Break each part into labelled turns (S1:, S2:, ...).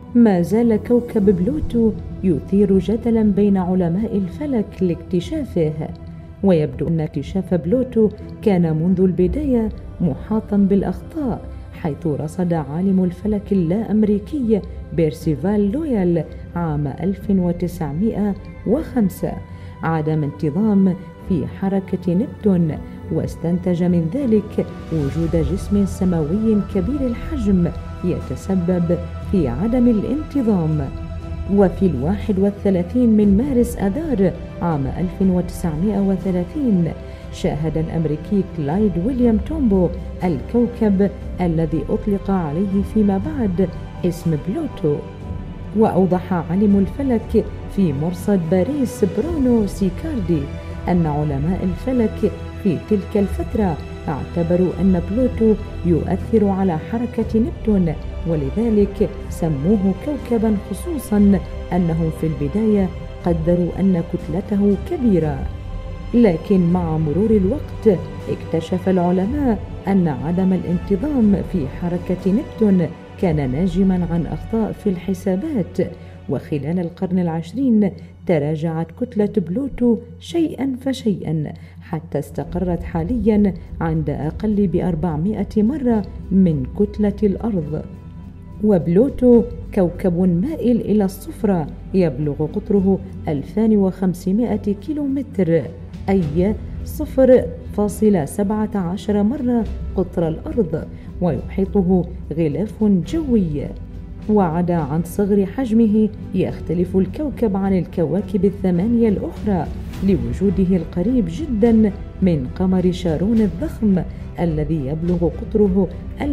S1: ما زال كوكب بلوتو يثير جدلا بين علماء الفلك لاكتشافه، ويبدو أن اكتشاف بلوتو كان منذ البداية محاطا بالأخطاء، حيث رصد عالم الفلك اللا-أمريكي بيرسيفال لويال عام 1905 عدم انتظام في حركة نبتون، واستنتج من ذلك وجود جسم سماوي كبير الحجم يتسبب في عدم الانتظام. وفي 31 من مارس آذار عام 1930 شاهد الأمريكي كلايد ويليام تومبو الكوكب الذي أطلق عليه فيما بعد اسم بلوتو. وأوضح عالم الفلك في مرصد باريس برونو سيكاردي أن علماء الفلك في تلك الفترة اعتبروا أن بلوتو يؤثر على حركة نبتون، ولذلك سموه كوكبا، خصوصا أنهم في البداية قدروا أن كتلته كبيرة. لكن مع مرور الوقت اكتشف العلماء أن عدم الانتظام في حركة نبتون كان ناجما عن أخطاء في الحسابات، وخلال القرن العشرين تراجعت كتلة بلوتو شيئا فشيئا حتى استقرت حاليا عند أقل ب400 مرة من كتلة الأرض. وبلوتو كوكب مائل إلى الصفرة يبلغ قطره 2500 كيلومتر، أي 0.17 مرة قطر الأرض، ويحيطه غلاف جوي. وعدا عن صغر حجمه يختلف الكوكب عن الكواكب الثمانية الأخرى لوجوده القريب جدا من قمر شارون الضخم الذي يبلغ قطره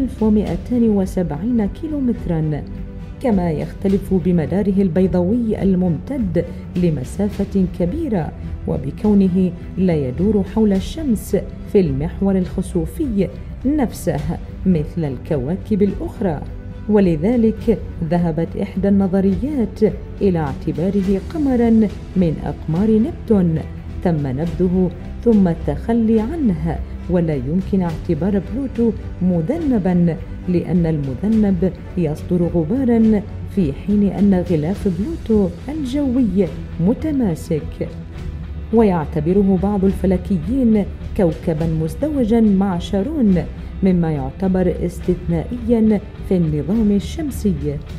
S1: 1270 كيلومترا، كما يختلف بمداره البيضاوي الممتد لمسافة كبيرة، وبكونه لا يدور حول الشمس في المحور الخسوفي نفسه مثل الكواكب الأخرى. ولذلك ذهبت إحدى النظريات إلى اعتباره قمرا من أقمار نبتون تم نبذه ثم التخلي عنه، ولا يمكن اعتبار بلوتو مذنبا لأن المذنب يصدر غبارا في حين أن غلاف بلوتو الجوي متماسك. ويعتبره بعض الفلكيين كوكبا مزدوجا مع شارون، مما يعتبر استثنائيا في النظام الشمسي.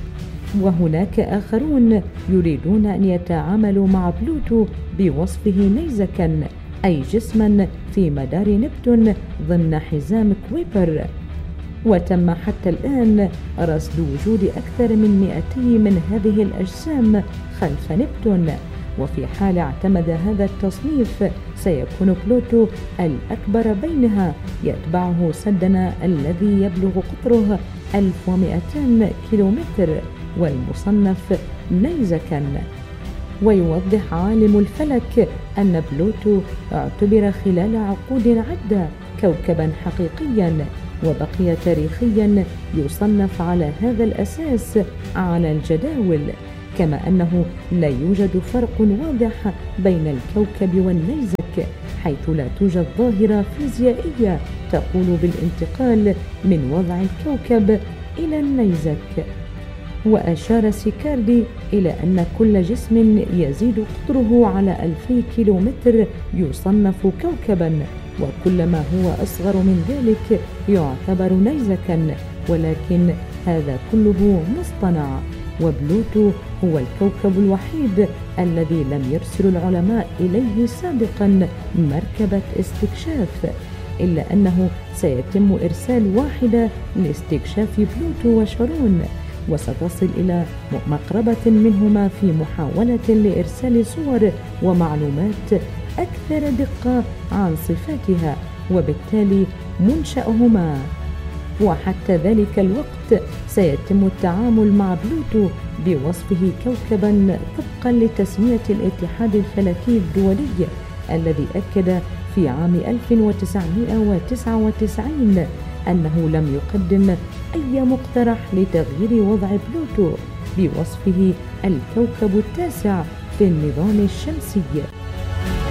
S1: وهناك آخرون يريدون أن يتعاملوا مع بلوتو بوصفه نيزكا، أي جسما في مدار نبتون ضمن حزام كويبر. وتم حتى الآن رصد وجود أكثر من 200 من هذه الأجسام خلف نبتون، وفي حال اعتمد هذا التصنيف سيكون بلوتو الأكبر بينها، يتبعه سدنا الذي يبلغ قطره 1200 كيلومتر والمصنف نيزكا. ويوضح عالم الفلك أن بلوتو اعتبر خلال عقود عدة كوكبا حقيقيا، وبقي تاريخيا يصنف على هذا الأساس على الجداول، كما أنه لا يوجد فرق واضح بين الكوكب والنيزك، حيث لا توجد ظاهرة فيزيائية تقول بالانتقال من وضع الكوكب إلى النيزك. وأشار سيكاردي إلى أن كل جسم يزيد قطره على 2000 كيلومتر يصنف كوكبا، وكل ما هو أصغر من ذلك يعتبر نيزكا، ولكن هذا كله مصطنع. وبلوتو هو الكوكب الوحيد الذي لم يرسل العلماء إليه سابقا مركبة استكشاف، إلا أنه سيتم إرسال واحدة لاستكشاف بلوتو وشارون، وستصل إلى مقربة منهما في محاولة لإرسال صور ومعلومات أكثر دقة عن صفاتها وبالتالي منشأهما. وحتى ذلك الوقت سيتم التعامل مع بلوتو بوصفه كوكبا طبقا لتسمية الاتحاد الفلكي الدولي الذي أكد في عام 1999 أنه لم يقدم أي مقترح لتغيير وضع بلوتو بوصفه الكوكب التاسع في النظام الشمسي.